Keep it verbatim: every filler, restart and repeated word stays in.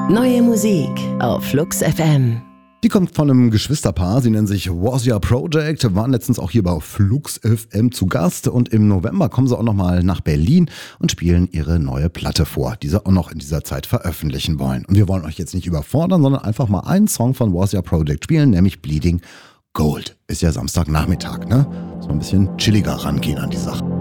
Neue Musik auf Flux F M. Die kommt von einem Geschwisterpaar, sie nennen sich Warsia Project, waren letztens auch hier bei Flux F M zu Gast und im November kommen sie auch nochmal nach Berlin und spielen ihre neue Platte vor, die sie auch noch in dieser Zeit veröffentlichen wollen. Und wir wollen euch jetzt nicht überfordern, sondern einfach mal einen Song von Warsia Project spielen, nämlich Bleeding Gold. Ist ja Samstagnachmittag, ne? So ein bisschen chilliger rangehen an die Sache.